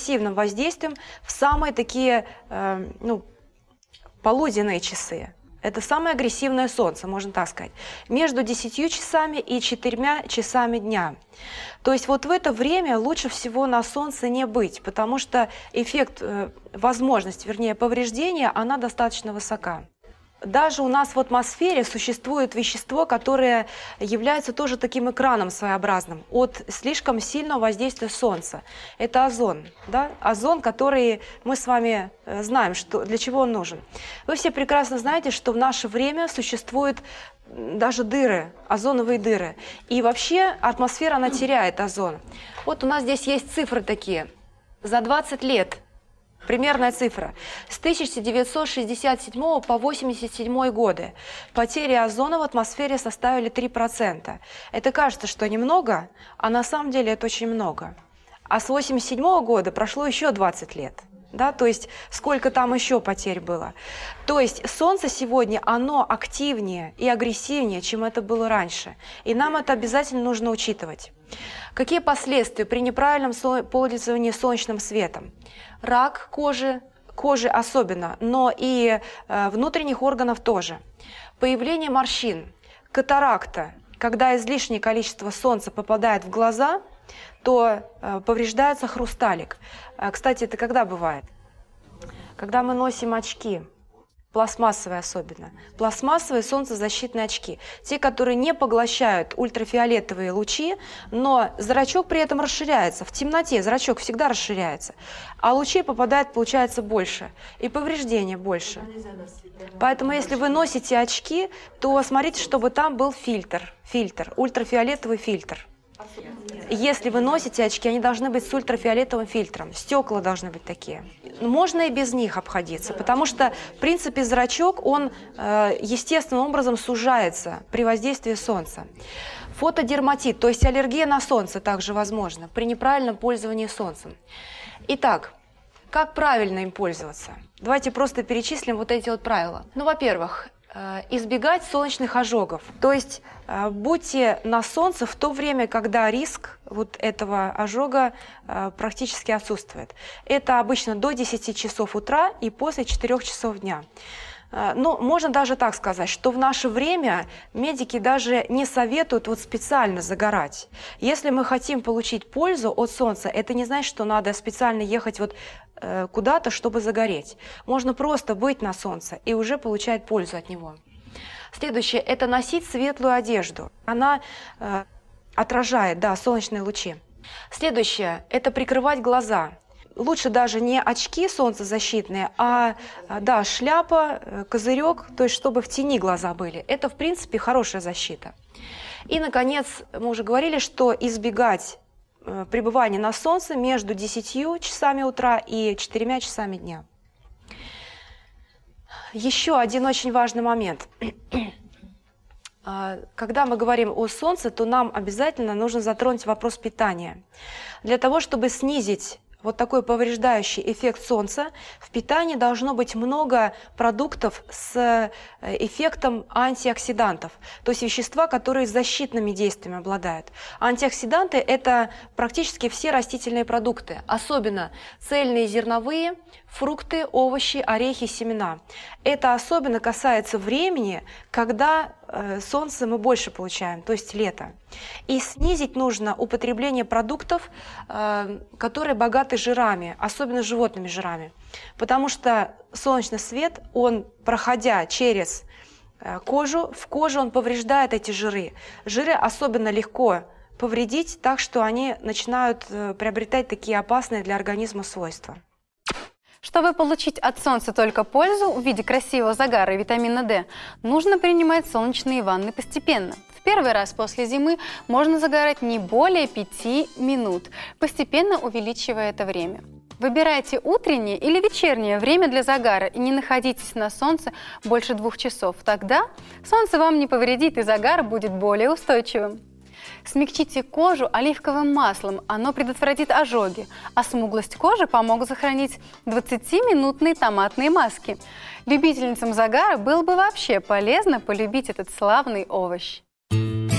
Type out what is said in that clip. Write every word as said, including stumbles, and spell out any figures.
агрессивным воздействием в самые такие э, ну, полуденные часы. Это самое агрессивное солнце, можно так сказать, между десятью часами и четырьмя часами дня. То есть вот в это время лучше всего на солнце не быть, потому что эффект, э, возможность, вернее, повреждения, она достаточно высока. Даже у нас в атмосфере существует вещество, которое является тоже таким экраном своеобразным от слишком сильного воздействия солнца. Это озон. Да? Озон, который мы с вами знаем, что, для чего он нужен. Вы все прекрасно знаете, что в наше время существуют даже дыры, озоновые дыры. И вообще атмосфера, она теряет озон. Вот у нас здесь есть цифры такие. За двадцать лет. Примерная цифра. С тысяча девятьсот шестьдесят седьмого по восемьдесят седьмой годы потери озона в атмосфере составили три процента. Это кажется, что немного, а на самом деле это очень много. А с восемьдесят седьмого года прошло еще двадцать лет. Да? То есть сколько там еще потерь было. То есть Солнце сегодня, оно активнее и агрессивнее, чем это было раньше. И нам это обязательно нужно учитывать. Какие последствия при неправильном пользовании солнечным светом? Рак кожи, кожи особенно, но и э, внутренних органов тоже. Появление морщин, катаракта. Когда излишнее количество солнца попадает в глаза, то э, повреждается хрусталик. Э, кстати, это когда бывает? Когда мы носим очки. Пластмассовые особенно. Пластмассовые солнцезащитные очки. Те, которые не поглощают ультрафиолетовые лучи, но зрачок при этом расширяется. В темноте зрачок всегда расширяется. А лучей попадает, получается, больше. И повреждения больше. Поэтому, если вы носите очки, то смотрите, чтобы там был фильтр. Фильтр, ультрафиолетовый фильтр. Если вы носите очки, они должны быть с ультрафиолетовым фильтром. Стекла должны быть такие. Можно и без них обходиться, потому что, в принципе, зрачок, он э, естественным образом сужается при воздействии солнца. Фотодерматит, то есть аллергия на солнце также возможна при неправильном пользовании солнцем. Итак, как правильно им пользоваться? Давайте просто перечислим вот эти вот правила. Ну, во-первых, избегать солнечных ожогов. То есть э, будьте на солнце в то время, когда риск вот этого ожога э, практически отсутствует. Это обычно до десяти часов утра и после четырёх часов дня. Э, ну, можно даже так сказать, что в наше время медики даже не советуют вот специально загорать. Если мы хотим получить пользу от солнца, это не значит, что надо специально ехать вот куда-то, чтобы загореть. Можно просто быть на солнце и уже получать пользу от него. Следующее – это носить светлую одежду. Она э, отражает, да, солнечные лучи. Следующее – это прикрывать глаза. Лучше даже не очки солнцезащитные, а да, шляпа, козырек, то есть чтобы в тени глаза были. Это, в принципе, хорошая защита. И, наконец, мы уже говорили, что избегать пребывание на солнце между десятью часами утра и четырьмя часами дня. Еще один очень важный момент. Когда мы говорим о солнце, то нам обязательно нужно затронуть вопрос питания. Для того, чтобы снизить вот такой повреждающий эффект солнца, в питании должно быть много продуктов с эффектом антиоксидантов, то есть вещества, которые защитными действиями обладают. Антиоксиданты – это практически все растительные продукты, особенно цельные зерновые, фрукты, овощи, орехи, семена. Это особенно касается времени, когда э, солнце мы больше получаем, то есть лето. И снизить нужно употребление продуктов, э, которые богаты жирами, особенно животными жирами. Потому что солнечный свет, он, проходя через э, кожу, в коже он повреждает эти жиры. Жиры особенно легко повредить, так что они начинают э, приобретать такие опасные для организма свойства. Чтобы получить от солнца только пользу в виде красивого загара и витамина дэ, нужно принимать солнечные ванны постепенно. В первый раз после зимы можно загорать не более пяти минут, постепенно увеличивая это время. Выбирайте утреннее или вечернее время для загара и не находитесь на солнце больше двух часов. Тогда солнце вам не повредит и загар будет более устойчивым. Смягчите кожу оливковым маслом, оно предотвратит ожоги, а смуглость кожи помогут сохранить двадцатиминутные томатные маски. Любительницам загара было бы вообще полезно полюбить этот славный овощ.